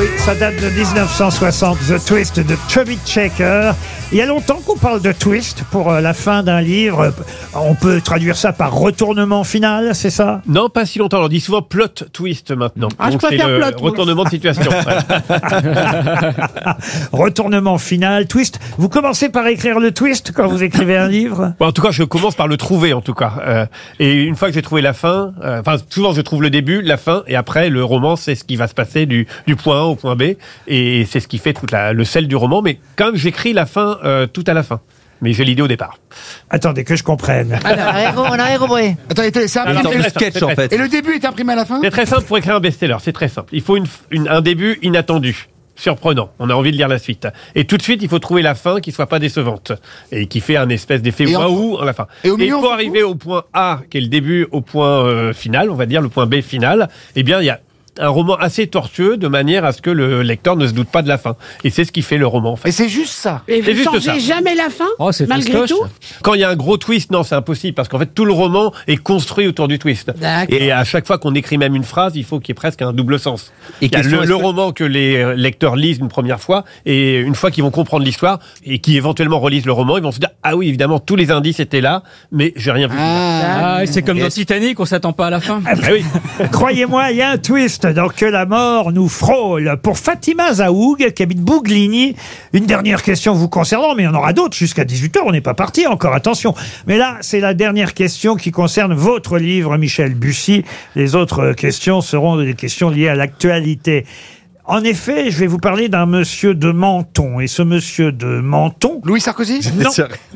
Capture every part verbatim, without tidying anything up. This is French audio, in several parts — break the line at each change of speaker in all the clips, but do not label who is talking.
ça date de dix-neuf cent soixante, The Twist de Chubby Checker. Il y a longtemps qu'on parle de twist pour la fin d'un livre. On peut traduire ça par retournement final, c'est ça?
Non, pas si longtemps. On dit souvent plot twist maintenant.
Ah,
Donc
je préfère
c'est le
plot,
retournement de situation.
Retournement final, twist. Vous commencez par écrire le twist quand vous écrivez un livre?
Bon, en tout cas, je commence par le trouver, en tout cas. Euh, et une fois que j'ai trouvé la fin, euh, enfin, souvent je trouve le début, la fin, et après, le roman, c'est ce qui va se passer du, du point A au point B. Et c'est ce qui fait toute la, le sel du roman. Mais quand même, j'écris la fin euh, tout à la fin. Mais j'ai l'idée au départ.
Attendez que je comprenne.
Alors, on a rien compris.
Attends, c'est
Alors,
imprimé.
c'est très
sketch
simple,
en fait. Et le début est imprimé à la fin?
C'est très simple pour écrire un best-seller, c'est très simple. Il faut une, une, un début inattendu, surprenant. On a envie de lire la suite. Et tout de suite, il faut trouver la fin qui soit pas décevante et qui fait un espèce d'effet
Et en-
waouh à la fin.
et au milieu, on
pour
s'en
arriver au point A, qui est le début, au point euh, final, on va dire le point B final, eh bien, il y a un roman assez tortueux de manière à ce que le lecteur ne se doute pas de la fin. Et c'est ce qui fait le roman, en fait.
Et c'est juste ça.
Et
C'est
vous
juste
changez
ça.
jamais la fin,
Oh, c'est
malgré
fastoche.
tout.
Quand il y a un gros twist, non, c'est impossible, parce qu'en fait, tout le roman est construit autour du twist.
D'accord.
Et à chaque fois qu'on écrit même une phrase, il faut qu'il y ait presque un double sens.
Et
Il y a
question,
le,
est-ce
le
que-
roman que les lecteurs lisent une première fois, et une fois qu'ils vont comprendre l'histoire, et qui éventuellement relisent le roman, ils vont se dire, ah oui, évidemment, tous les indices étaient là, mais j'ai rien vu.
Ah.
Ah, c'est comme dans Titanic, on s'attend pas à la fin.
Ah oui. Croyez-moi, il y a un twist dans Que la mort nous frôle. Pour Fatima Zaoug, qui habite Bougligny, une dernière question vous concernant, mais il y en aura d'autres jusqu'à dix-huit heures, on n'est pas parti encore, attention. Mais là, c'est la dernière question qui concerne votre livre, Michel Bussy. Les autres questions seront des questions liées à l'actualité. En effet, je vais vous parler d'un monsieur de Menton. Et ce monsieur de Menton...
Louis Sarkozy?
Non.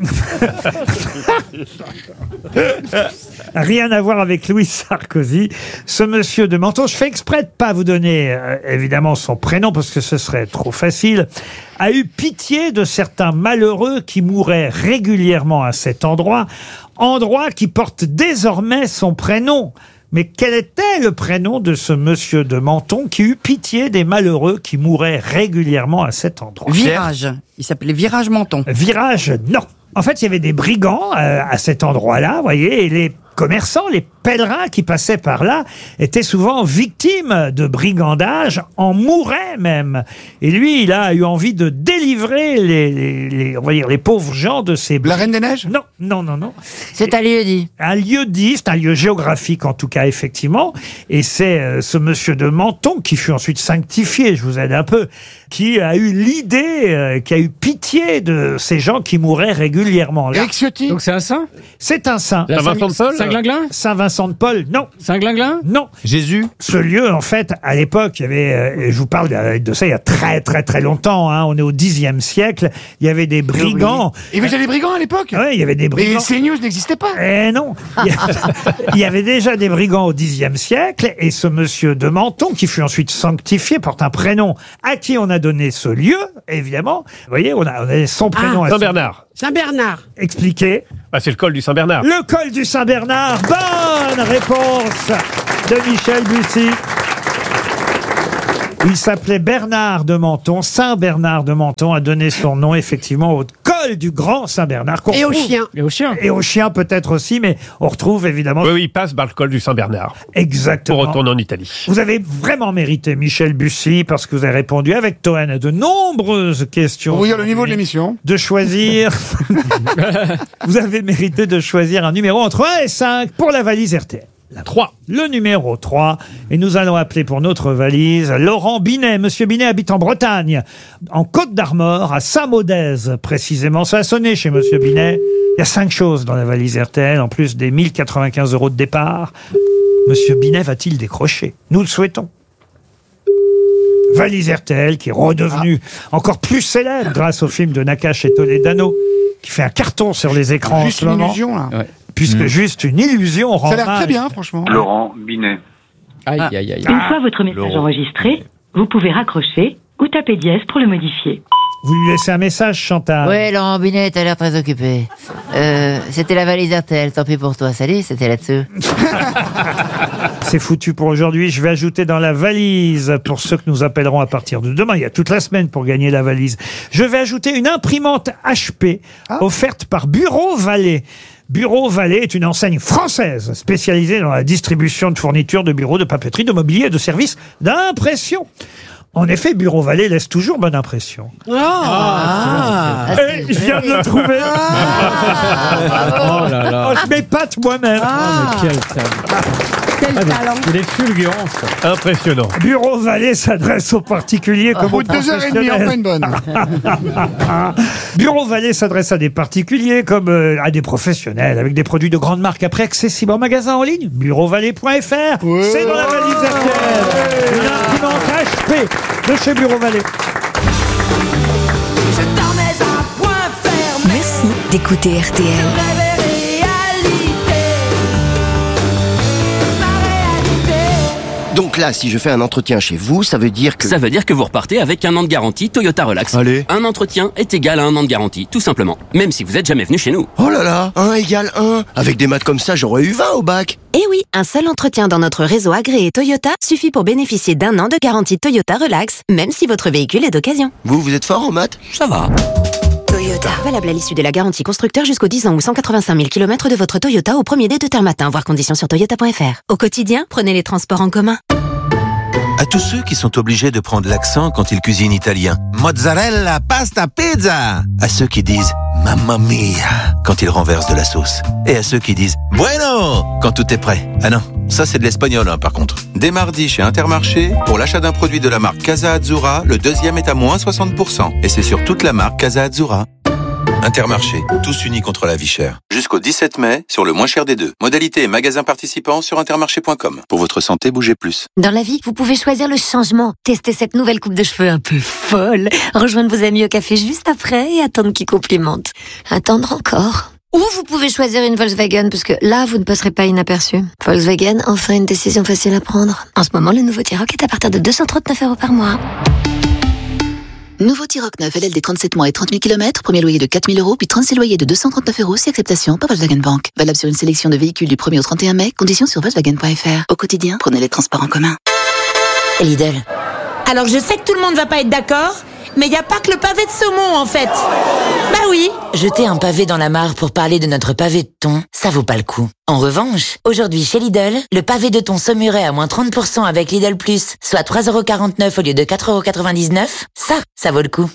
Rien à voir avec Louis Sarkozy. Ce monsieur de Menton, je fais exprès de pas vous donner euh, évidemment son prénom parce que ce serait trop facile, a eu pitié de certains malheureux qui mouraient régulièrement à cet endroit, endroit qui porte désormais son prénom. Mais quel était le prénom de ce monsieur de Menton qui eut pitié des malheureux qui mouraient régulièrement à cet endroit?
Virage. Il s'appelait Virage Menton.
Virage, non. En fait, il y avait des brigands euh, à cet endroit-là, vous voyez, et les commerçants, les pèlerins qui passaient par là étaient souvent victimes de brigandage, en mouraient même. Et lui, il a eu envie de délivrer les, les, les- on va dire, les pauvres gens de ces...
La Reine des Neiges?
Non, non, non, non.
C'est un lieu dit.
Un lieu dit, c'est un lieu géographique en tout cas, effectivement. Et c'est euh, ce monsieur de Menton, qui fut ensuite sanctifié, je vous aide un peu, qui a eu l'idée, euh, qui a eu pitié de ces gens qui mouraient régulièrement là.
Éric Ciotti?
Donc c'est un saint?
C'est un saint.
La
Saint-Vincent de Paul?
Saint-Glinglin?
Saint-Vincent de Paul, non.
Saint-Glinglin?
Non.
Jésus?
Ce lieu, en fait, à l'époque, il y avait, euh, et je vous parle de, de ça il y a très très très longtemps, hein, on est au dixième siècle, il y avait des brigands.
Il y avait déjà des brigands à l'époque?
Ah ouais, il y avait des
Mais
brigands.
CNews n'existait pas.
Eh non. Il y, a- il y avait déjà des brigands au dixième siècle, et ce monsieur de Menton, qui fut ensuite sanctifié, porte un prénom à qui on a donné ce lieu, évidemment. Vous voyez, on a, on a son prénom à son-
Saint-Bernard.
Saint-Bernard.
Expliqué.
Bah, c'est le col du Saint-Bernard.
Le col du Saint-Bernard. Bonne réponse de Michel Bussy. Il s'appelait Bernard de Menton. Saint-Bernard de Menton a donné son nom effectivement au col du Grand Saint-Bernard. qu'on
Et au
retrouve-
chien.
Et au chien?
Et au chien peut-être aussi, mais on retrouve évidemment
Oui, oui, il passe par le col du Saint-Bernard pour
exactement.
retourner en Italie.
Vous avez vraiment mérité, Michel Bussy, parce que vous avez répondu avec Toen à de nombreuses questions.
Pour vous dire le niveau de l'émission.
De choisir. Vous avez mérité de choisir un numéro entre un et cinq pour la valise R T L. trois. Le numéro trois. Et nous allons appeler pour notre valise Laurent Binet. Monsieur Binet habite en Bretagne, en Côte d'Armor, à Saint-Maudez précisément. Ça a sonné chez Monsieur Binet. Il y a cinq choses dans la valise R T L, en plus des mille quatre-vingt-quinze euros de départ. Monsieur Binet va-t-il décrocher? Nous le souhaitons. Valise R T L qui est redevenue encore plus célèbre grâce au film de Nakache et Toledano, qui fait un carton sur les écrans
Juste
en ce
une
moment.
illusion, là.
Ouais.
Puisque juste une illusion rend
Ça a l'air très
hommage.
bien, franchement.
Laurent Binet.
Aïe, aïe, aïe.
Une fois votre message enregistré, vous pouvez raccrocher ou taper dièse pour le modifier.
Vous lui laissez un message, Chantal?
Ouais, Laurent Binet, t'as l'air très occupé. Euh, c'était la valise R T L, tant pis pour toi. Salut, c'était là-dessus.
C'est foutu pour aujourd'hui. Je vais ajouter dans la valise, pour ceux que nous appellerons à partir de demain, il y a toute la semaine pour gagner la valise, je vais ajouter une imprimante H P offerte par Bureau Vallée. Bureau Vallée est une enseigne française spécialisée dans la distribution de fournitures de bureaux, de papeterie, de mobilier et de services d'impression. En effet, Bureau Vallée laisse toujours bonne impression.
Ah,
Eh, je viens de le trouver.
Oh là là.
Oh, je m'épate moi-même.
Ah, mais quel talent.
Quel talent.
Il est fulgurant, ça.
Impressionnant.
Bureau Vallée s'adresse aux particuliers
Au
comme aux
bout de deux heures et demie,
professionnels.
enfin une bonne.
Bureau Vallée s'adresse à des particuliers comme euh, à des professionnels avec des produits de grande marque après accessibles en magasin en ligne. bureau vallée point f r.
Ouais.
C'est dans la valise R T L. Une imprimante H P de chez Bureau Vallée.
Merci d'écouter R T L.
Donc là, si je fais un entretien chez vous, ça veut dire que...
Ça veut dire que vous repartez avec un an de garantie Toyota Relax.
Allez.
Un entretien est égal à un an de garantie, tout simplement. Même si vous êtes jamais venu chez nous.
Oh là là, un égale un. Avec des maths comme ça, j'aurais eu vingt au bac.
Et oui, un seul entretien dans notre réseau agréé Toyota suffit pour bénéficier d'un an de garantie Toyota Relax, même si votre véhicule est d'occasion.
Vous, vous êtes fort en maths?
Ça va.
Toyota. Valable à l'issue de la garantie constructeur jusqu'aux dix ans ou cent quatre-vingt-cinq mille kilomètres de votre Toyota au premier dé de terre matin, voir conditions sur toyota point f r. Au quotidien, prenez les transports en commun.
À tous ceux qui sont obligés de prendre l'accent quand ils cuisinent italien. Mozzarella, pasta, pizza. À ceux qui disent mamma mia quand ils renversent de la sauce. Et à ceux qui disent bueno quand tout est prêt. Ah non, ça c'est de l'espagnol hein, par contre. Dès mardi chez Intermarché, pour l'achat d'un produit de la marque Casa Azzurra, le deuxième est à moins soixante pour cent. Et c'est sur toute la marque Casa Azzurra. Intermarché, tous unis contre la vie chère. Jusqu'au dix-sept mai, sur le moins cher des deux. Modalité et magasins participants sur intermarché point com. Pour votre santé, bougez plus.
Dans la vie, vous pouvez choisir le changement. Tester cette nouvelle coupe de cheveux un peu folle. Rejoindre vos amis au café juste après et attendre qu'ils complimentent. Attendre encore. Ou vous pouvez choisir une Volkswagen, parce que là, vous ne passerez pas inaperçu. Volkswagen, enfin une décision facile à prendre. En ce moment, le nouveau T-Roc est à partir de deux cent trente-neuf euros par mois.
Nouveau T-Roc neuf, L L D trente-sept mois et trente mille kilomètres, premier loyer de quatre mille euros, puis trente-six loyers de deux cent trente-neuf euros, si acceptation par Volkswagen Bank. Valable sur une sélection de véhicules du premier au trente et un mai, conditions sur Volkswagen point f r. Au quotidien, prenez les transports en commun.
Lidl.
Alors je sais que tout le monde va pas être d'accord, mais il y a pas que le pavé de saumon en fait. Bah oui.
Jeter un pavé dans la mare pour parler de notre pavé de thon, ça vaut pas le coup. En revanche, aujourd'hui chez Lidl, le pavé de thon saumurais à moins trente pour cent avec Lidl Plus, soit trois euros quarante-neuf au lieu de quatre euros quatre-vingt-dix-neuf, ça, ça vaut le coup.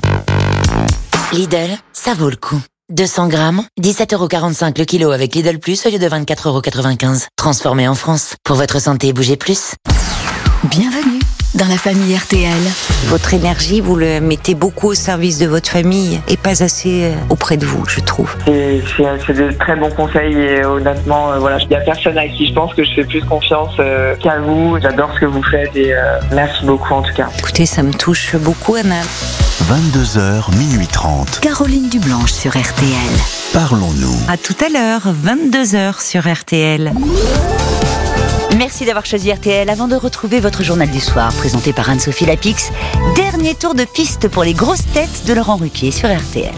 Lidl, ça vaut le coup. deux cents grammes, dix-sept euros quarante-cinq le kilo avec Lidl Plus au lieu de vingt-quatre euros quatre-vingt-quinze. Transformé en France. Pour votre santé, bougez plus.
Bienvenue dans la famille R T L.
Votre énergie, vous le mettez beaucoup au service de votre famille et pas assez auprès de vous, je trouve.
C'est, c'est, c'est de très bons conseils et honnêtement, euh, voilà, il n'y a personne à qui je pense que je fais plus confiance euh, qu'à vous. J'adore ce que vous faites et euh, merci beaucoup en tout cas.
Écoutez, ça me touche beaucoup, Anna.
vingt-deux heures, minuit trente.
Caroline Dublanche sur R T L.
Parlons-nous.
À tout à l'heure, vingt-deux heures sur R T L. Merci d'avoir choisi R T L. Avant de retrouver votre journal du soir, présenté par Anne-Sophie Lapix, dernier tour de piste pour les grosses têtes de Laurent Ruquier sur R T L.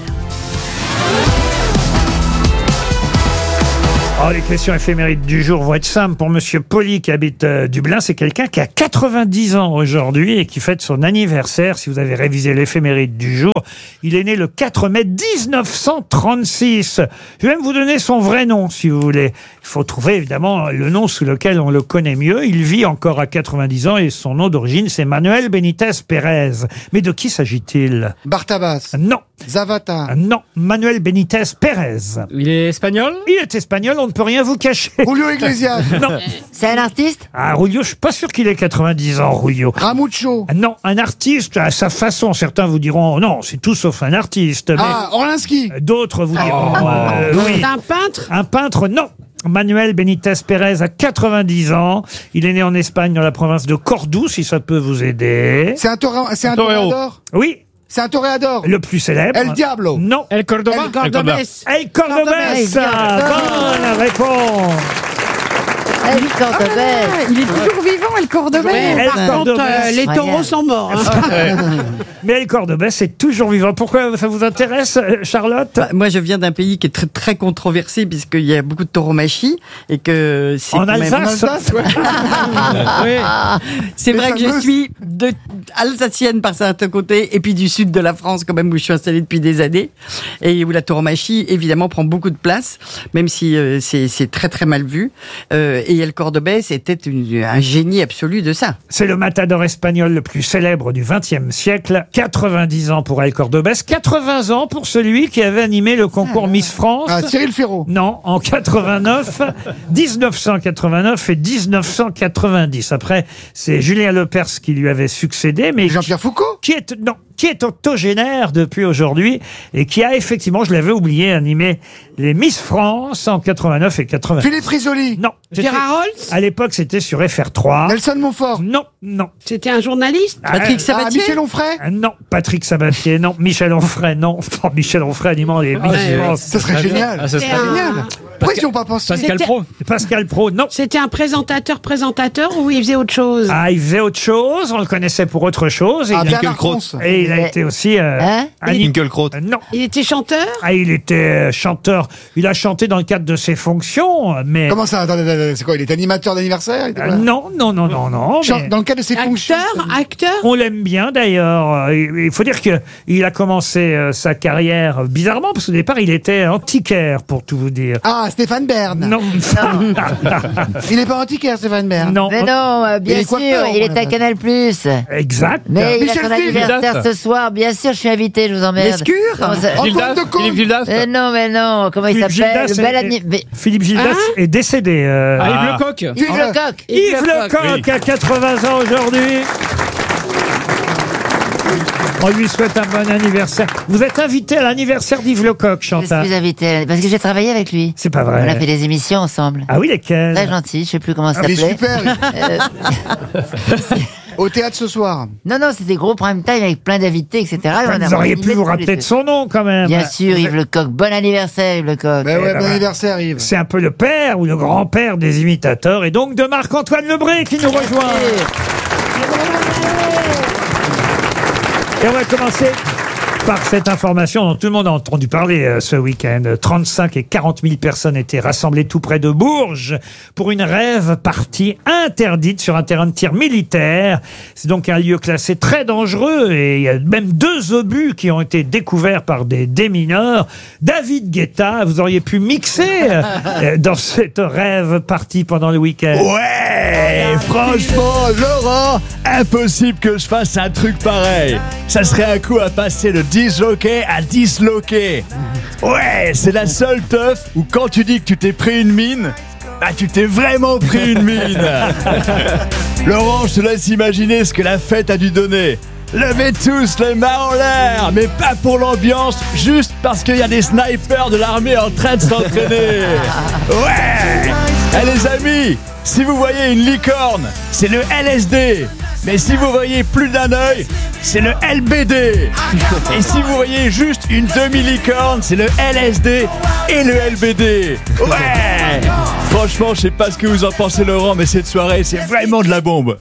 Oh, les questions éphémérides du jour vont être simples pour Monsieur Poli qui habite euh, Dublin. C'est quelqu'un qui a quatre-vingt-dix ans aujourd'hui et qui fête son anniversaire. Si vous avez révisé l'éphéméride du jour, il est né le quatre mai dix-neuf cent trente-six. Je vais même vous donner son vrai nom si vous voulez. Il faut trouver évidemment le nom sous lequel on le connaît mieux. Il vit encore à quatre-vingt-dix ans et son nom d'origine c'est Manuel Benitez Pérez. Mais de qui s'agit-il?
Bartabas.
Non.
Zavata.
Non. Manuel Benitez Pérez.
Il est espagnol?
Il est espagnol, on ne peut rien vous cacher.
Julio Iglesias.
Non.
C'est un artiste?
Ah, Julio, je suis pas sûr qu'il ait quatre-vingt-dix ans, Julio.
Ramucho.
Non, un artiste à sa façon. Certains vous diront, non, c'est tout sauf un artiste. Mais
Ah, Orlinski.
d'autres vous diront, euh, oui.
C'est un peintre?
Un peintre, non. Manuel Benitez Pérez a quatre-vingt-dix ans. Il est né en Espagne, dans la province de Cordoue, si ça peut vous aider.
C'est un, tora- c'est un
Torero.
toréador.
Oui,
C'est un toréador.
le plus célèbre.
El Diablo.
Non.
El Cordoba?
El Cordobés.
El Cordobés.
Cordobés.
Bonne réponse.
El Cordobés.
Ah, il est toujours vivant, El Cordobés.
El
Par contre,
Cordobés.
euh, les taureaux sont morts. hein.
Mais El Cordobés est toujours vivant. Pourquoi ça vous intéresse, euh, Charlotte?
Bah, moi, je viens d'un pays qui est très, très controversé puisqu'il y a beaucoup de tauromachie et que c'est
En
quand même-
Alsace.
En Alsace, ouais.
Oui. C'est
Les
vrai que je
fameuses-
suis de, alsacienne par certains côtés et puis du sud de la France quand même où je suis installée depuis des années et où la tauromachie évidemment prend beaucoup de place même si euh, c'est, c'est très très mal vu euh, et El Cordobés était une- un génie absolu de ça.
C'est le matador espagnol le plus célèbre du vingtième siècle. quatre-vingt-dix ans pour El Cordobés, quatre-vingts ans pour celui qui avait animé le concours Miss France.
Ah, Cyril Ferraud.
Non, en quatre-vingt-neuf, dix-neuf cent quatre-vingt-neuf et dix-neuf cent quatre-vingt-dix. Après, c'est Julien Lepers qui lui avait succédé, mais
Jean-Pierre Foucault.
qui est non, qui est octogénaire depuis aujourd'hui et qui a effectivement, je l'avais oublié, animé les Miss France en quatre-vingt-neuf et quatre-vingt.
Philippe Risoli.
Non. c'était-
Gérard Holtz.
À l'époque, c'était sur F R trois.
Nelson Montfort.
Non, non.
C'était un journaliste.
Patrick
Ah,
Sabatier.
Ah, Michel Onfray.
Ah, non, Patrick Sabatier, non. Michel Onfray, non. Oh, Michel Onfray animant les Miss
ouais,
France.
Ça serait génial.
Ah, ça serait
C'était un-
Génial. Pourquoi ils n'y ont pas pensé
Pascal
C'était-
Pro.
Pascal Pro, non.
C'était un présentateur-présentateur ou il faisait autre chose?
Ah, il faisait autre chose, on le connaissait pour autre chose. Et,
Ah,
il, a,
Bernard Ronce.
et il a été aussi... euh,
Hein
anim-
Finkielkraut.
Euh, Non.
Il était chanteur?
Ah, il était euh, chanteur. Il a chanté dans le cadre de ses fonctions, mais...
Comment ça? Attendez, attendez, c'est quoi? Il est animateur d'anniversaire? Il était
Euh,
quoi
non, non, non, non, non.
Chan-
mais
Dans le cadre de ses fonctions.
Acteur? Acteur?
on l'aime bien d'ailleurs. Euh, Il il faut dire que il a commencé euh, sa carrière euh, bizarrement, parce qu'au départ, il était antiquaire, pour tout vous dire.
Ah, Stéphane Bern.
Non.
Il n'est pas antiquaire, Stéphane Bern.
non.
Mais non, euh, bien
Il est
sûr,
coiffeur,
il est
voilà.
à Canal plus.
Exact.
Mais il a
Michel
son
Field.
anniversaire ce soir. Bien sûr, je suis invité, je vous emmerde.
Lescure.
Comment ça-
Antoine
Gildas,
de Caunes.
Philippe Gildas.
Euh, non, mais non, comment il
Philippe
s'appelle?
Gildas
Le bel
est-
anni- mais-
Philippe Gildas
Hein
est décédé. euh,
Ah,
Ah.
Yves Lecoq.
Yves Lecoq.
Yves Lecoq a quatre-vingts ans aujourd'hui. On lui souhaite un bon anniversaire. Vous êtes invité à l'anniversaire d'Yves Lecoq,
Je
Chantal.
suis invité parce que j'ai travaillé avec lui.
C'est pas
On a
vrai.
fait des émissions ensemble.
Ah oui, lesquels?
Très gentil, je sais plus comment ça
Ah, mais
s'appelait.
super.
Euh,
Au théâtre ce soir.
non, non, c'était gros prime time avec plein d'invités, et cetera. Et on a
Vous auriez pu
animé
vous
tous
rappeler
les
de
deux.
son nom quand même.
Bien sûr, Yves Lecoq. Bon anniversaire, Yves Lecoq.
Ben ouais,
ben
bon
ouais.
anniversaire, Yves.
C'est un peu le père ou le grand-père des imitateurs et donc de Marc-Antoine Lebré qui nous rejoint. Et on va commencer par cette information dont tout le monde a entendu parler euh, ce week-end. trente-cinq et quarante mille personnes étaient rassemblées tout près de Bourges pour une rave partie interdite sur un terrain de tir militaire. C'est donc un lieu classé très dangereux et il y a même deux obus qui ont été découverts par des démineurs. David Guetta, vous auriez pu mixer euh, dans cette rave partie pendant le week-end.
Ouais, franchement, Laurent, impossible que je fasse un truc pareil. Ça serait un coup à passer de disloqué à disloqué. Ouais, c'est la seule teuf où quand tu dis que tu t'es pris une mine, bah tu t'es vraiment pris une mine. Laurent, je te laisse imaginer ce que la fête a dû donner. Levez tous les mains en l'air, mais pas pour l'ambiance, juste parce qu'il y a des snipers de l'armée en train de s'entraîner. Ouais. Eh les amis, si vous voyez une licorne, c'est le L S D. Mais si vous voyez plus d'un œil, c'est le L B D. Et si vous voyez juste une demi-licorne, c'est le L S D et le L B D. Ouais. Franchement, je sais pas ce que vous en pensez, Laurent, mais cette soirée, c'est vraiment de la bombe.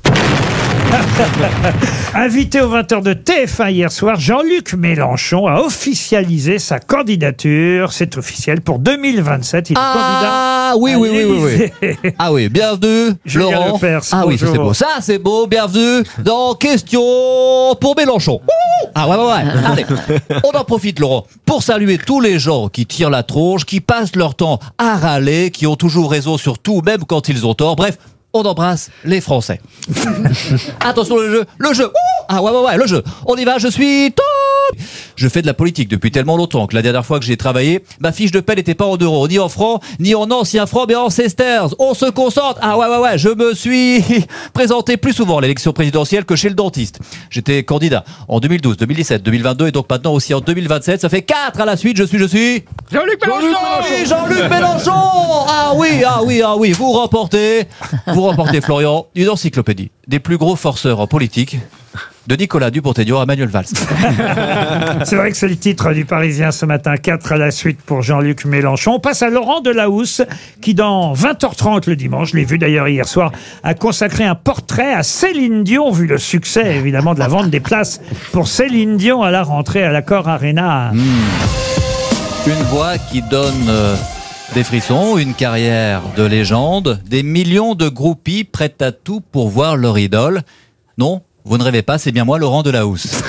Invité aux vingt heures de T F un hier soir, Jean-Luc Mélenchon a officialisé sa candidature. C'est officiel pour deux mille vingt-sept. Il est
Ah
candidat
oui,
à
oui, oui, oui,
l'Élysée.
oui. Ah oui, bienvenue,
Julien
Laurent.
Lepers,
Ah oui, ça c'est
bonjour.
beau. Ça c'est beau, bienvenue dans Question pour Mélenchon. Ouh ah ouais, ouais, ouais. Allez, on en profite, Laurent, pour saluer tous les gens qui tirent la tronche, qui passent leur temps à râler, qui ont toujours raison sur tout, même quand ils ont tort. Bref, on embrasse les Français. Attention le jeu, le jeu. Ouh ah ouais, ouais, ouais, le jeu. On y va, je suis top. Je fais de la politique depuis tellement longtemps que la dernière fois que j'ai travaillé, ma fiche de paie n'était pas en euros, ni en francs, ni en anciens francs, mais en sesterces. On se concentre. Ah ouais, ouais, ouais, je me suis présenté plus souvent à l'élection présidentielle que chez le dentiste. J'étais candidat en deux mille douze, deux mille dix-sept, deux mille vingt-deux et donc maintenant aussi en deux mille vingt-sept. Ça fait quatre à la suite. Je suis, je suis...
Jean-Luc Mélenchon.
Oui, Jean-Luc Mélenchon. Ah oui, ah oui, ah oui. Vous remportez, vous remportez, Florian, une encyclopédie des plus gros forceurs en politique. De Nicolas Dupont-Aignan à Manuel Valls.
C'est vrai que c'est le titre du Parisien ce matin, quatre à la suite pour Jean-Luc Mélenchon. On passe à Laurent Delahousse, qui dans vingt heures trente le dimanche, je l'ai vu d'ailleurs hier soir, a consacré un portrait à Céline Dion, vu le succès évidemment de la vente des places pour Céline Dion à la rentrée à l'Accor Arena.
Mmh. Une voix qui donne euh, des frissons, une carrière de légende, des millions de groupies prêts à tout pour voir leur idole. Non, vous ne rêvez pas, c'est bien moi, Laurent Delahousse.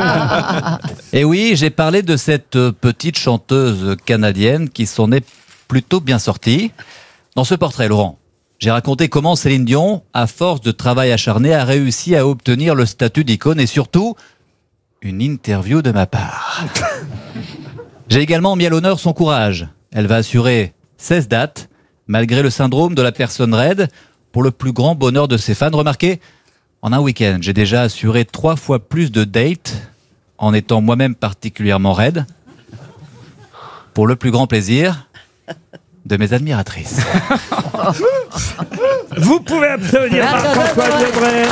Et oui, j'ai parlé de cette petite chanteuse canadienne qui s'en est plutôt bien sortie. Dans ce portrait, Laurent, J'ai raconté comment Céline Dion, à force de travail acharné, a réussi à obtenir le statut d'icône et surtout, une interview de ma part. J'ai également mis à l'honneur son courage. Elle va assurer seize dates, malgré le syndrome de la personne raide, pour le plus grand bonheur de ses fans. Remarquez, en un week-end, j'ai déjà assuré trois fois plus de dates, en étant moi-même particulièrement raide, pour le plus grand plaisir de mes admiratrices.
Vous pouvez applaudir Marc-Antoine Lebré.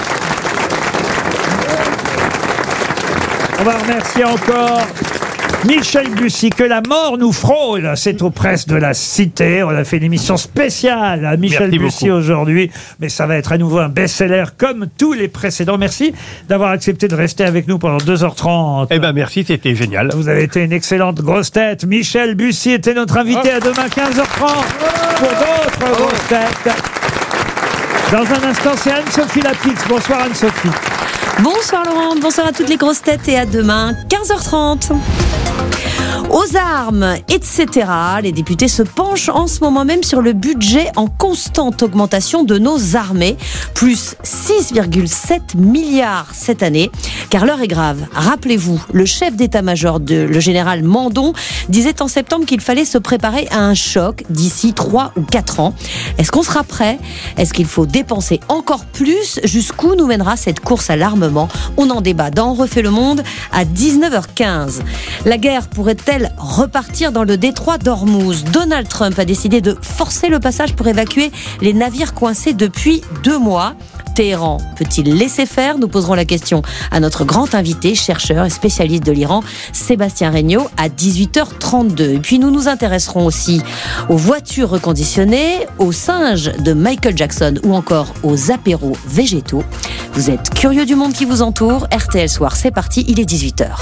On va remercier encore Michel Bussy, que la mort nous frôle. C'est aux presses de la Cité. On a fait une émission spéciale à Michel
Merci
Bussy
beaucoup.
aujourd'hui. Mais ça va être à nouveau un best-seller comme tous les précédents. Merci d'avoir accepté de rester avec nous pendant deux heures trente.
Eh ben merci, c'était génial.
Vous avez été une excellente grosse tête. Michel Bussy était notre invité. À demain quinze heures trente pour d'autres grosses têtes. Dans un instant, c'est Anne-Sophie Lapix. Bonsoir Anne-Sophie.
Bonsoir Laurent, bonsoir à toutes les grosses têtes et à demain, quinze heures trente. Aux armes, et cetera. Les députés se penchent en ce moment même sur le budget en constante augmentation de nos armées, plus six virgule sept milliards cette année. Car l'heure est grave. Rappelez-vous, le chef d'état-major, de, le général Mandon, disait en septembre qu'il fallait se préparer à un choc d'ici trois ou quatre ans. Est-ce qu'on sera prêt ? Est-ce qu'il faut dépenser encore plus ? Jusqu'où nous mènera cette course à l'armement ? On en débat dans On refait le monde à dix-neuf heures quinze. La guerre pourrait-elle repartir dans le détroit d'Ormuz ? Donald Trump a décidé de forcer le passage pour évacuer les navires coincés depuis deux mois. Téhéran peut-il laisser faire ? Nous poserons la question à notre grand invité, chercheur et spécialiste de l'Iran, Sébastien Regnault, à dix-huit heures trente-deux. Et puis nous nous intéresserons aussi aux voitures reconditionnées, aux singes de Michael Jackson ou encore aux apéros végétaux. Vous êtes curieux du monde qui vous entoure ? R T L Soir, c'est parti, il est dix-huit heures.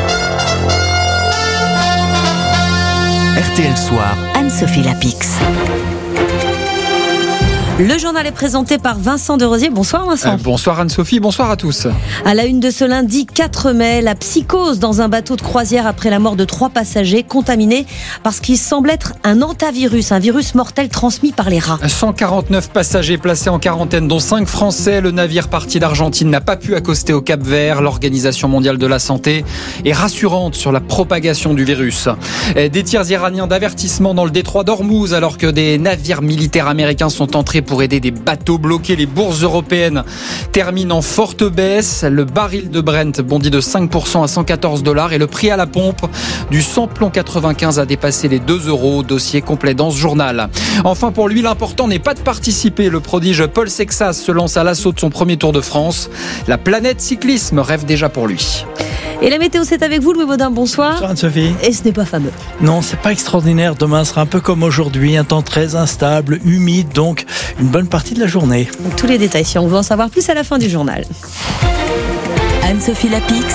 R T L Soir,
Anne-Sophie Lapix. Le journal est présenté par Vincent Derosier. Bonsoir Vincent.
Euh, bonsoir Anne-Sophie, bonsoir à tous.
À la une de ce lundi quatre mai, la psychose dans un bateau de croisière après la mort de trois passagers contaminés par ce qui semble être un hantavirus, un virus mortel transmis par les rats.
cent quarante-neuf passagers placés en quarantaine, dont cinq Français. Le navire parti d'Argentine n'a pas pu accoster au Cap-Vert. L'Organisation mondiale de la santé est rassurante sur la propagation du virus. Des tirs iraniens d'avertissement dans le détroit d'Ormuz alors que des navires militaires américains sont entrés pour aider des bateaux bloqués. Les bourses européennes terminent en forte baisse. Le baril de Brent bondit de cinq pour cent à cent quatorze dollars et le prix à la pompe du samplon quatre-vingt-quinze a dépassé les deux euros. Dossier complet dans ce journal. Enfin, pour lui, l'important n'est pas de participer. Le prodige Paul Sexas se lance à l'assaut de son premier Tour de France. La planète cyclisme rêve déjà pour lui.
Et la météo, c'est avec vous, Louis Baudin. Bonsoir.
Bonsoir Anne-Sophie.
Et ce n'est pas fameux.
Non, c'est pas extraordinaire. Demain sera un peu comme aujourd'hui, un temps très instable, humide, donc une bonne partie de la journée.
Tous les détails, si on veut en savoir plus à la fin du journal.
Anne-Sophie Lapix.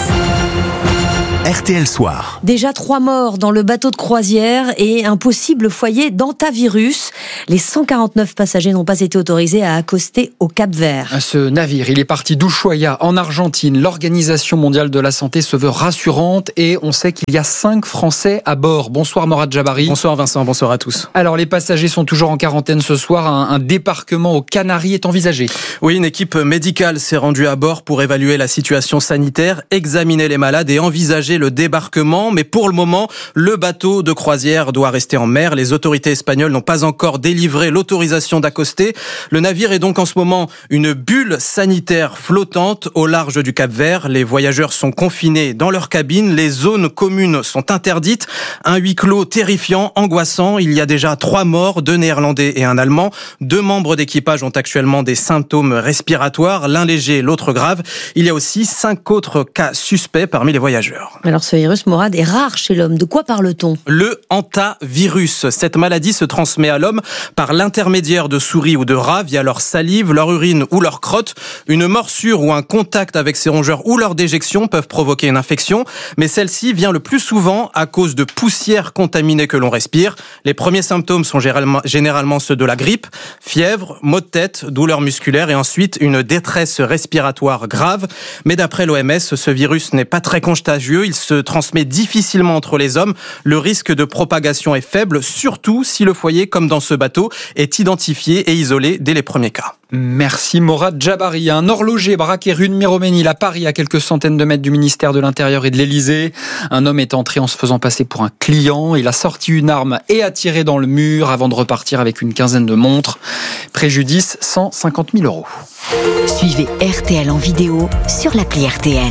R T L Soir.
Déjà trois morts dans le bateau de croisière et un possible foyer d'hantavirus. Les cent quarante-neuf passagers n'ont pas été autorisés à accoster au Cap-Vert.
Ce navire, il est parti d'Ushuaia en Argentine. L'Organisation mondiale de la santé se veut rassurante et on sait qu'il y a cinq Français à bord. Bonsoir Morad Jabari.
Bonsoir Vincent, bonsoir à tous.
Alors les passagers sont toujours en quarantaine ce soir. Un, un débarquement aux Canaries est envisagé.
Oui, une équipe médicale s'est rendue à bord pour évaluer la situation sanitaire, examiner les malades et envisager le débarquement. Mais pour le moment, le bateau de croisière doit rester en mer. Les autorités espagnoles n'ont pas encore délivré l'autorisation d'accoster. Le navire est donc en ce moment une bulle sanitaire flottante au large du Cap-Vert. Les voyageurs sont confinés dans leur cabine. Les zones communes sont interdites. Un huis clos terrifiant, angoissant. Il y a déjà trois morts, deux Néerlandais et un Allemand. Deux membres d'équipage ont actuellement des symptômes respiratoires, l'un léger, l'autre grave. Il y a aussi cinq autres cas suspects parmi les voyageurs.
Alors ce virus, Morad, est rare chez l'homme. De quoi parle-t-on ?
Le hantavirus. Cette maladie se transmet à l'homme par l'intermédiaire de souris ou de rats via leur salive, leur urine ou leur crotte. Une morsure ou un contact avec ces rongeurs ou leur déjection peuvent provoquer une infection, mais celle-ci vient le plus souvent à cause de poussières contaminées que l'on respire. Les premiers symptômes sont généralement, généralement ceux de la grippe, fièvre, maux de tête, douleurs musculaires et ensuite une détresse respiratoire grave. Mais d'après l'O M S, ce virus n'est pas très contagieux. Il se transmet difficilement entre les hommes. Le risque de propagation est faible, surtout si le foyer, comme dans ce bateau, est identifié et isolé dès les premiers cas.
Merci Morad Jabari. Un horloger braqué rue de Miroménil à Paris, à quelques centaines de mètres du ministère de l'Intérieur et de l'Élysée. Un homme est entré en se faisant passer pour un client. Il a sorti une arme et a tiré dans le mur avant de repartir avec une quinzaine de montres. Préjudice cent cinquante mille euros.
Suivez R T L en vidéo sur l'appli R T L.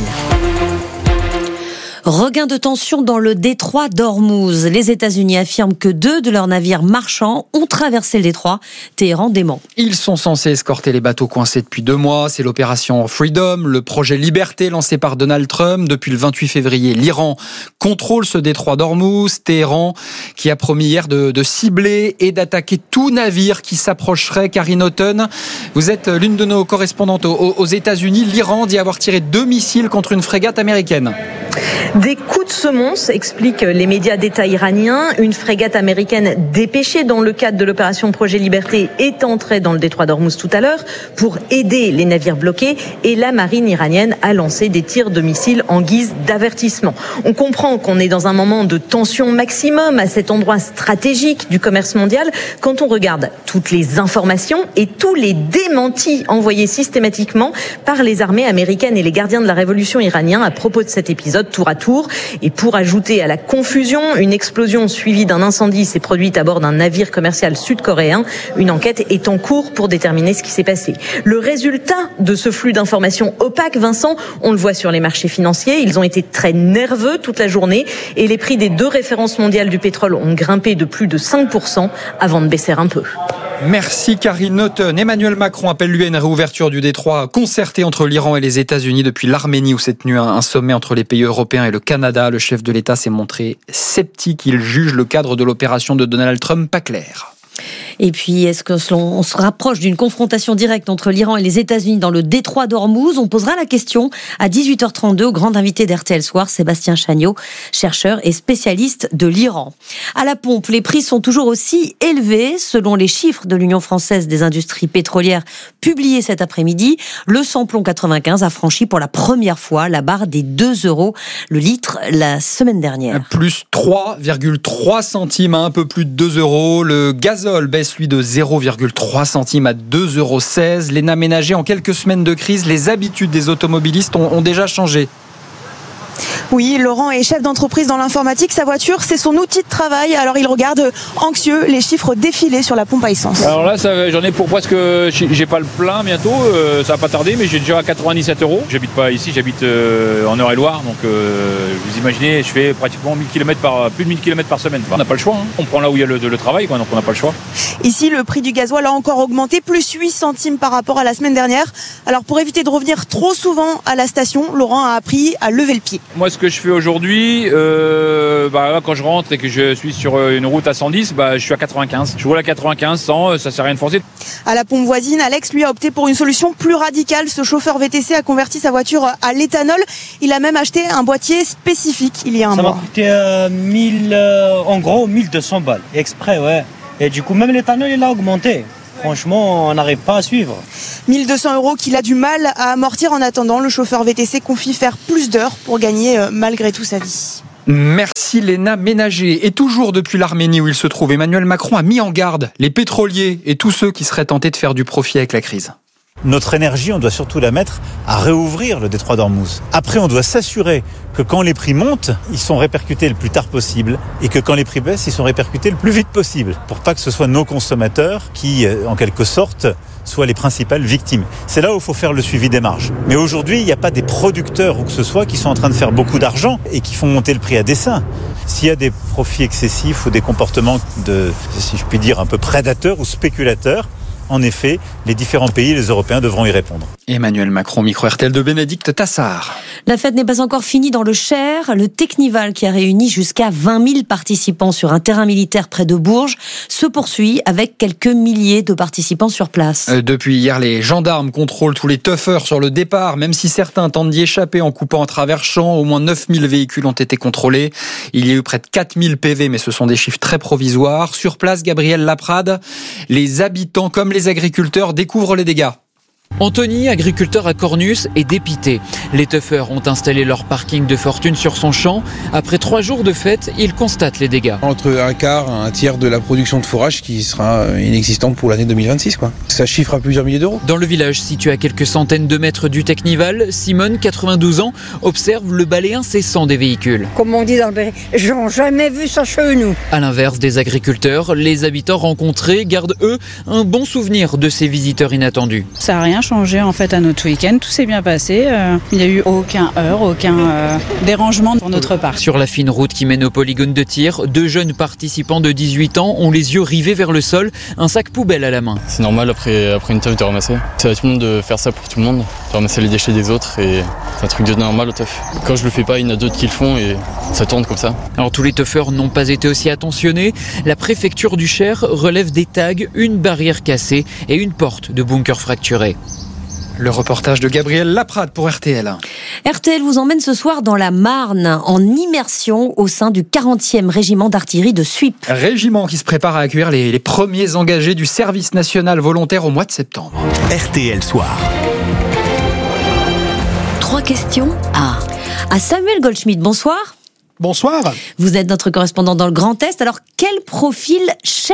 Regain de tension dans le détroit d'Ormuz. Les États-Unis affirment que deux de leurs navires marchands ont traversé le détroit. Téhéran dément.
Ils sont censés escorter les bateaux coincés depuis deux mois. C'est l'opération Freedom, le projet Liberté lancé par Donald Trump. Depuis le vingt-huit février, l'Iran contrôle ce détroit d'Ormuz. Téhéran qui a promis hier de, de cibler et d'attaquer tout navire qui s'approcherait. Karine Houghton, vous êtes l'une de nos correspondantes aux, aux États-Unis. L'Iran dit avoir tiré deux missiles contre une frégate américaine.
Des coups de semonce, expliquent les médias d'État iraniens. Une frégate américaine dépêchée dans le cadre de l'opération Projet Liberté est entrée dans le détroit d'Ormuz tout à l'heure pour aider les navires bloqués et la marine iranienne a lancé des tirs de missiles en guise d'avertissement. On comprend qu'on est dans un moment de tension maximum à cet endroit stratégique du commerce mondial quand on regarde toutes les informations et tous les démentis envoyés systématiquement par les armées américaines et les gardiens de la révolution iranien à propos de cet épisode tour à tour. Et pour ajouter à la confusion, une explosion suivie d'un incendie s'est produite à bord d'un navire commercial sud-coréen. Une enquête est en cours pour déterminer ce qui s'est passé. Le résultat de ce flux d'informations opaque, Vincent, on le voit sur les marchés financiers. Ils ont été très nerveux toute la journée et les prix des deux références mondiales du pétrole ont grimpé de plus de cinq pour cent avant de baisser un peu.
Merci Karine Houghton. Emmanuel Macron appelle lui à une réouverture du détroit concertée entre l'Iran et les États-Unis depuis l'Arménie où s'est tenu un sommet entre les pays européens et le Canada. Le chef de l'État s'est montré sceptique. Il juge le cadre de l'opération de Donald Trump pas clair.
Et puis, est-ce qu'on on se rapproche d'une confrontation directe entre l'Iran et les États-Unis dans le détroit d'Ormuz? On posera la question à dix-huit heures trente-deux au grand invité d'R T L Soir, Sébastien Chagnot, chercheur et spécialiste de l'Iran. À la pompe, les prix sont toujours aussi élevés. Selon les chiffres de l'Union française des industries pétrolières publiés cet après-midi, le samplon quatre-vingt-quinze a franchi pour la première fois la barre des deux euros le litre la semaine dernière.
Plus trois virgule trois centimes à un peu plus de deux euros. Le gazole baisse lui de zéro virgule trois centimes à deux euros seize. Léna Ménager, en quelques semaines de crise, les habitudes des automobilistes ont, ont déjà changé.
Oui, Laurent est chef d'entreprise dans l'informatique. Sa voiture, c'est son outil de travail. Alors il regarde anxieux les chiffres défiler sur la pompe à essence.
Alors là, ça, j'en ai pour presque... J'ai pas le plein bientôt, euh, ça va pas tarder, mais j'ai déjà à quatre-vingt-dix-sept euros. J'habite pas ici, j'habite euh, en Eure-et-Loire. Donc euh, vous imaginez, je fais pratiquement mille kilomètres par, plus de mille kilomètres par semaine. On n'a pas le choix, hein. On prend là où il y a le, le travail, quoi, donc on n'a pas le choix.
Ici, le prix du gasoil a encore augmenté, plus huit centimes par rapport à la semaine dernière. Alors pour éviter de revenir trop souvent à la station, Laurent a appris à lever le pied.
Moi, ce que je fais aujourd'hui, euh, bah, là, quand je rentre et que je suis sur une route à cent dix, bah, je suis à quatre-vingt-quinze. Je roule à quatre-vingt-quinze, cent, ça sert à rien de forcer.
À la pompe voisine, Alex, lui, a opté pour une solution plus radicale. Ce chauffeur V T C a converti sa voiture à l'éthanol. Il a même acheté un boîtier spécifique il y a un
ça
mois.
Ça m'a coûté euh, mille, euh, en gros mille deux cents balles, exprès, ouais. Et du coup, même l'éthanol, il a augmenté. Franchement, on n'arrive pas à suivre.
mille deux cents euros qu'il a du mal à amortir. En attendant, le chauffeur V T C confie faire plus d'heures pour gagner euh, malgré tout sa vie.
Merci Léna Ménager. Et toujours depuis l'Arménie où il se trouve, Emmanuel Macron a mis en garde les pétroliers et tous ceux qui seraient tentés de faire du profit avec la crise.
Notre énergie, on doit surtout la mettre à réouvrir le détroit d'Ormuz. Après, on doit s'assurer que quand les prix montent, ils sont répercutés le plus tard possible et que quand les prix baissent, ils sont répercutés le plus vite possible pour pas que ce soit nos consommateurs qui, en quelque sorte, soient les principales victimes. C'est là où il faut faire le suivi des marges. Mais aujourd'hui, il n'y a pas des producteurs ou que ce soit qui sont en train de faire beaucoup d'argent et qui font monter le prix à dessein. S'il y a des profits excessifs ou des comportements de, si je puis dire, un peu prédateurs ou spéculateurs, en effet, les différents pays, les Européens, devront y répondre.
Emmanuel Macron, micro-R T L de Bénédicte Tassard.
La fête n'est pas encore finie dans le Cher. Le Technival, qui a réuni jusqu'à vingt mille participants sur un terrain militaire près de Bourges, se poursuit avec quelques milliers de participants sur place.
Euh, depuis hier, les gendarmes contrôlent tous les tuffeurs sur le départ, même si certains tentent d'y échapper en coupant à travers champs. Au moins neuf mille véhicules ont été contrôlés. Il y a eu près de quatre mille P V, mais ce sont des chiffres très provisoires. Sur place, Gabriel Laprade, les habitants comme les agriculteurs découvrent les dégâts.
Anthony, agriculteur à Cornus, est dépité. Les teufeurs ont installé leur parking de fortune sur son champ. Après trois jours de fête, il constate les dégâts.
Entre un quart, un tiers de la production de fourrage qui sera inexistante pour l'année deux mille vingt-six, quoi. Ça chiffre à plusieurs milliers d'euros.
Dans le village situé à quelques centaines de mètres du Technival, Simone, quatre-vingt-douze ans, observe le balai incessant des véhicules.
Comme on dit dans le Berry, j'en ai jamais vu ça chez nous.
À l'inverse des agriculteurs, les habitants rencontrés gardent, eux, un bon souvenir de ces visiteurs inattendus.
Ça n'a rien changé en fait à notre week-end, tout s'est bien passé, euh, il n'y a eu aucun heurt, aucun euh, dérangement pour notre part.
Sur la fine route qui mène au polygone de tir, deux jeunes participants de dix-huit ans ont les yeux rivés vers le sol, un sac poubelle à la main.
C'est normal après, après une teuf de ramasser. C'est à tout le monde de faire ça pour tout le monde, de ramasser les déchets des autres et c'est un truc de normal au teuf. Quand je le fais pas, il y en a d'autres qui le font et ça tourne comme ça.
Alors tous les teufeurs n'ont pas été aussi attentionnés. La préfecture du Cher relève des tags, une barrière cassée et une porte de bunker fracturée.
Le reportage de Gabriel Laprade pour R T L.
R T L vous emmène ce soir dans la Marne, en immersion au sein du quarantième régiment d'artillerie de Suippes.
Régiment qui se prépare à accueillir les, les premiers engagés du service national volontaire au mois de septembre.
R T L Soir.
Trois questions à...
À Samuel Goldschmidt, bonsoir.
Bonsoir.
Vous êtes notre correspondant dans le Grand Est. Alors, quel profil cherche-t-on ?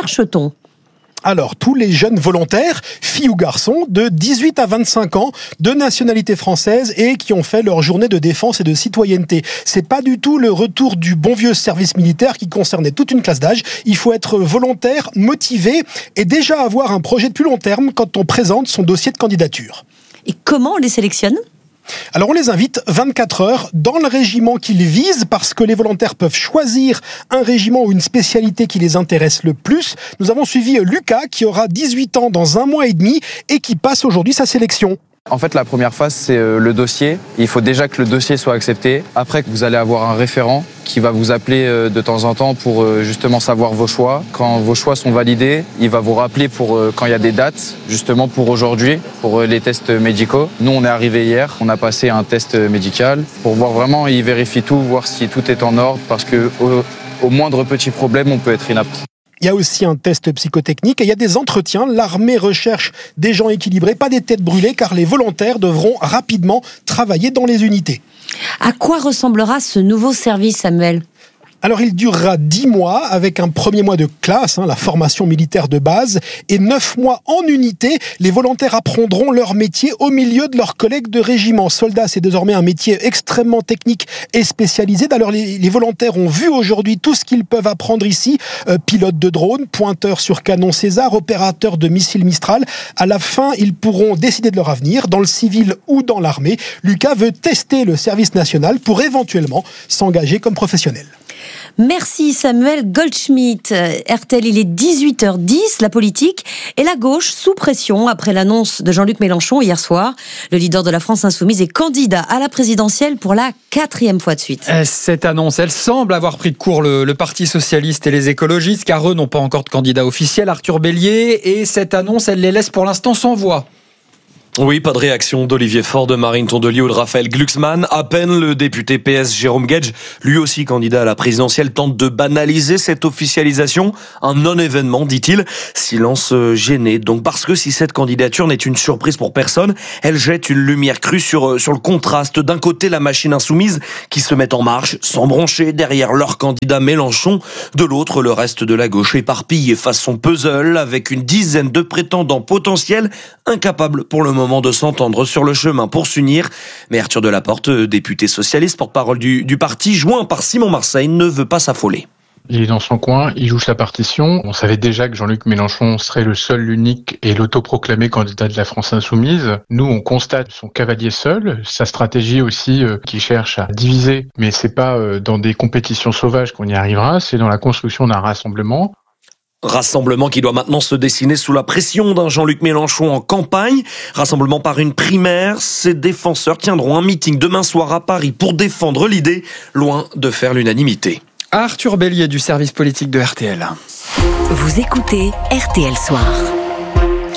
Alors, tous les jeunes volontaires, filles ou garçons, de dix-huit à vingt-cinq ans, de nationalité française et qui ont fait leur journée de défense et de citoyenneté. C'est pas du tout le retour du bon vieux service militaire qui concernait toute une classe d'âge. Il faut être volontaire, motivé et déjà avoir un projet de plus long terme quand on présente son dossier de candidature.
Et comment on les sélectionne ?
Alors on les invite vingt-quatre heures dans le régiment qu'ils visent parce que les volontaires peuvent choisir un régiment ou une spécialité qui les intéresse le plus. Nous avons suivi Lucas qui aura dix-huit ans dans un mois et demi et qui passe aujourd'hui sa sélection.
En fait, la première phase, c'est le dossier. Il faut déjà que le dossier soit accepté. Après, vous allez avoir un référent qui va vous appeler de temps en temps pour justement savoir vos choix. Quand vos choix sont validés, il va vous rappeler pour quand il y a des dates, justement pour aujourd'hui, pour les tests médicaux. Nous, on est arrivé hier, on a passé un test médical pour voir vraiment, il vérifie tout, voir si tout est en ordre, parce que au, au moindre petit problème, on peut être inapte.
Il y a aussi un test psychotechnique et il y a des entretiens. L'armée recherche des gens équilibrés, pas des têtes brûlées, car les volontaires devront rapidement travailler dans les unités.
À quoi ressemblera ce nouveau service, Samuel ?
Alors, il durera dix mois avec un premier mois de classe, hein, la formation militaire de base, et neuf mois en unité. Les volontaires apprendront leur métier au milieu de leurs collègues de régiment. Soldat, c'est désormais un métier extrêmement technique et spécialisé. Alors, les, les volontaires ont vu aujourd'hui tout ce qu'ils peuvent apprendre ici. Euh, pilote de drone, pointeur sur canon César, opérateur de missiles Mistral. À la fin, ils pourront décider de leur avenir, dans le civil ou dans l'armée. Lucas veut tester le service national pour éventuellement s'engager comme professionnel.
Merci Samuel Goldschmidt. R T L, il est dix-huit heures dix, la politique et la gauche sous pression après l'annonce de Jean-Luc Mélenchon hier soir. Le leader de la France Insoumise est candidat à la présidentielle pour la quatrième fois de suite.
Cette annonce, elle semble avoir pris de court le, le Parti Socialiste et les écologistes, car eux n'ont pas encore de candidat officiel, Arthur Bélier, et cette annonce, elle les laisse pour l'instant sans voix.
Oui, pas de réaction d'Olivier Faure, de Marine Tondelier ou de Raphaël Glucksmann. À peine le député P S Jérôme Guedj, lui aussi candidat à la présidentielle, tente de banaliser cette officialisation. Un non-événement, dit-il. Silence gêné. Donc parce que si cette candidature n'est une surprise pour personne, elle jette une lumière crue sur, sur le contraste. D'un côté, la machine insoumise qui se met en marche, sans broncher, derrière leur candidat Mélenchon. De l'autre, le reste de la gauche éparpillé façon puzzle, avec une dizaine de prétendants potentiels, incapables pour le moment moment de s'entendre sur le chemin pour s'unir. Mais Arthur Delaporte, député socialiste, porte-parole du, du parti, joint par Simon Marseille, ne veut pas s'affoler.
Il est dans son coin, il joue sa partition. On savait déjà que Jean-Luc Mélenchon serait le seul, l'unique et l'autoproclamé candidat de la France Insoumise. Nous, on constate son cavalier seul, sa stratégie aussi euh, qui cherche à diviser. Mais c'est pas euh, dans des compétitions sauvages qu'on y arrivera, c'est dans la construction d'un rassemblement.
Rassemblement qui doit maintenant se dessiner sous la pression d'un Jean-Luc Mélenchon en campagne. Rassemblement par une primaire. Ses défenseurs tiendront un meeting demain soir à Paris pour défendre l'idée, loin de faire l'unanimité.
Arthur Bélier du service politique de R T L.
Vous écoutez R T L Soir.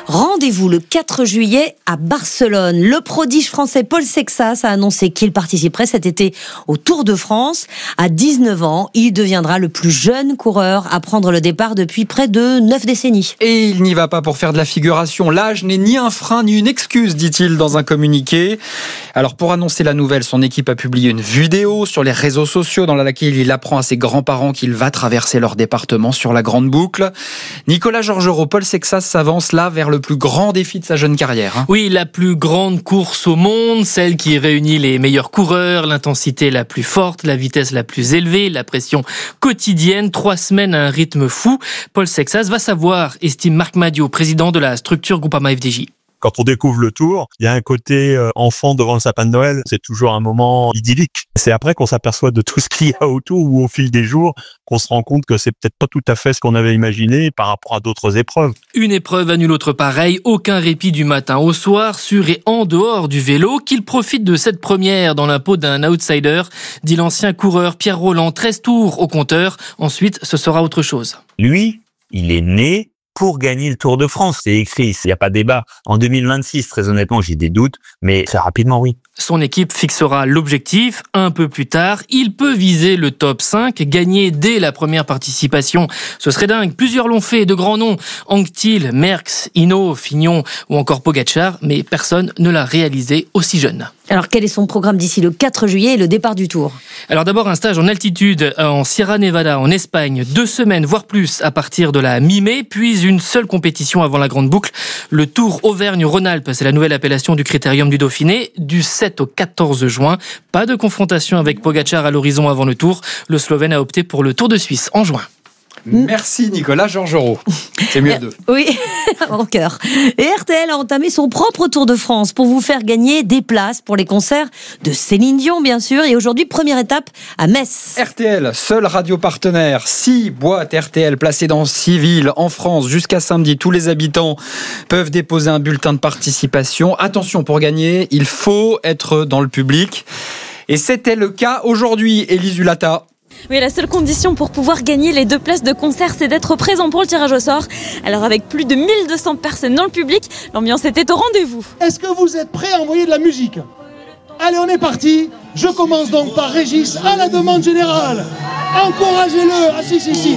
Rendez-vous le quatre juillet à Barcelone. Le prodige français Paul Sexas a annoncé qu'il participerait cet été au Tour de France. À dix-neuf ans, il deviendra le plus jeune coureur à prendre le départ depuis près de neuf décennies.
Et il n'y va pas pour faire de la figuration. L'âge n'est ni un frein ni une excuse, dit-il dans un communiqué. Alors pour annoncer la nouvelle, son équipe a publié une vidéo sur les réseaux sociaux dans laquelle il apprend à ses grands-parents qu'il va traverser leur département sur la grande boucle. Nicolas Georgerot, Paul Sexas s'avance là vers le plus grand défi de sa jeune carrière. Hein.
Oui, la plus grande course au monde, celle qui réunit les meilleurs coureurs, l'intensité la plus forte, la vitesse la plus élevée, la pression quotidienne, trois semaines à un rythme fou. Paul Sexas va savoir, estime Marc Madiot, président de la structure Groupama F D J.
Quand on découvre le Tour, il y a un côté euh, enfant devant le sapin de Noël. C'est toujours un moment idyllique. C'est après qu'on s'aperçoit de tout ce qu'il y a autour ou au fil des jours qu'on se rend compte que c'est peut-être pas tout à fait ce qu'on avait imaginé par rapport à d'autres épreuves.
Une épreuve à nulle autre pareille, aucun répit du matin au soir, sur et en dehors du vélo, qu'il profite de cette première dans la peau d'un outsider, dit l'ancien coureur Pierre Roland, treize tours au compteur. Ensuite, ce sera autre chose.
Lui, il est né pour gagner le Tour de France. C'est écrit, il n'y a pas débat. En deux mille vingt-six, très honnêtement, j'ai des doutes, mais très rapidement, oui.
Son équipe fixera l'objectif un peu plus tard. Il peut viser le top cinq, gagner dès la première participation. Ce serait dingue. Plusieurs l'ont fait, de grands noms. Anquetil, Merckx, Hinault, Fignon ou encore Pogacar, mais personne ne l'a réalisé aussi jeune.
Alors, quel est son programme d'ici le quatre juillet et le départ du Tour ?
Alors d'abord, un stage en altitude en Sierra Nevada, en Espagne. Deux semaines, voire plus, à partir de la mi-mai. Puis une seule compétition avant la grande boucle. Le Tour Auvergne-Rhône-Alpes, c'est la nouvelle appellation du Critérium du Dauphiné. Du sept au quatorze juin. Pas de confrontation avec Pogacar à l'horizon avant le Tour. Le Slovène a opté pour le Tour de Suisse en juin.
Merci Nicolas Georgerot. C'est mieux deux.
Oui, en cœur. Et R T L a entamé son propre Tour de France pour vous faire gagner des places pour les concerts de Céline Dion, bien sûr. Et aujourd'hui, première étape à Metz.
R T L, seul radio partenaire. Six boîtes R T L placées dans six villes en France. Jusqu'à samedi, tous les habitants peuvent déposer un bulletin de participation. Attention, pour gagner, il faut être dans le public. Et c'était le cas aujourd'hui, Élise Hulata.
Oui, la seule condition pour pouvoir gagner les deux places de concert, c'est d'être présent pour le tirage au sort. Alors avec plus de mille deux cents personnes dans le public, l'ambiance était au rendez-vous.
Est-ce que vous êtes prêts à envoyer de la musique ? Allez, on est parti. Je commence donc par Régis à la demande générale. Encouragez-le. Ah si, si, si.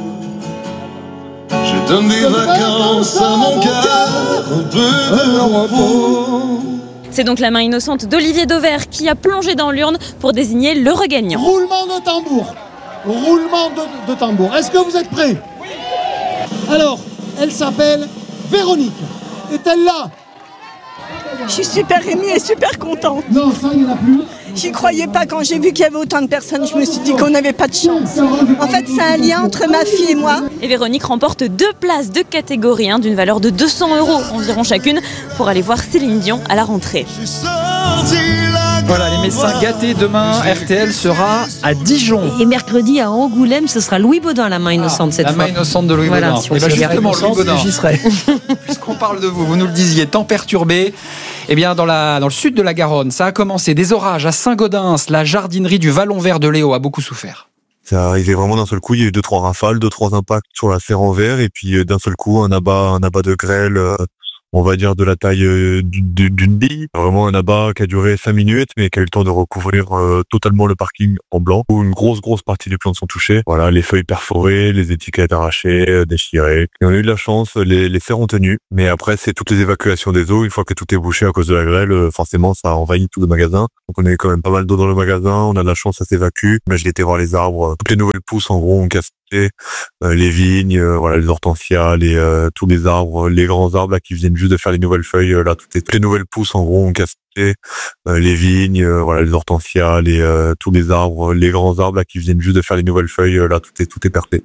Je donne des vacances à mon cœur, un peu de repos.
C'est donc la main innocente d'Olivier Dauvert qui a plongé dans l'urne pour désigner le regagnant.
Roulement de tambour. Roulement de, de tambour. Est-ce que vous êtes prêts ? Oui. Alors, elle s'appelle Véronique. Est-elle là ?
Je suis super émue et super contente.
Non, ça, il n'y en a plus.
J'y croyais pas quand j'ai vu qu'il y avait autant de personnes. Je me suis dit qu'on n'avait pas de chance. En fait, c'est un lien entre ma fille et moi.
Et Véronique remporte deux places de catégorie hein, d'une valeur de deux cents euros environ chacune pour aller voir Céline Dion à la rentrée.
Voilà, les Messins gâtés. Demain, R T L sera à Dijon.
Et mercredi, à Angoulême, ce sera Louis Baudin, la main innocente cette
la
fois.
La main innocente de Louis
voilà,
Baudin.
si
Et bien justement, Louis Baudin, j'y serai. Puisqu'on parle de vous, vous nous le disiez, temps perturbé. Eh bien, dans, la, dans le sud de la Garonne, ça a commencé. Des orages à Saint-Gaudens. La jardinerie du Vallon Vert de Léo a beaucoup souffert.
Ça arrivait vraiment d'un seul coup. Il y a eu deux, trois rafales, deux, trois impacts sur la serre en verre. Et puis, d'un seul coup, un abat, un abat de grêle, euh, on va dire de la taille euh, d'une bille. Vraiment un abat qui a duré cinq minutes, mais qui a eu le temps de recouvrir euh, totalement le parking en blanc. Où une grosse, grosse partie des plantes sont touchées. Voilà, les feuilles perforées, les étiquettes arrachées, euh, déchirées. Et on a eu de la chance, les, les serres ont tenu. Mais après, c'est toutes les évacuations des eaux. Une fois que tout est bouché à cause de la grêle, euh, forcément, ça envahit tout le magasin. Donc on avait quand même pas mal d'eau dans le magasin. On a de la chance, ça s'évacue. Mais j'ai été voir les arbres. Toutes les nouvelles pousses, en gros, ont cassé. Euh, les vignes, euh, voilà, les hortensias, les, euh, tous les arbres, les grands arbres là qui viennent juste de faire les nouvelles feuilles, euh, là, toutes les, toutes les nouvelles pousses en gros ont cassé. Euh, les vignes, euh, voilà, les hortensias, les, euh, tous les arbres, les grands arbres là qui viennent juste de faire les nouvelles feuilles, euh, là, tout est, tout est percé.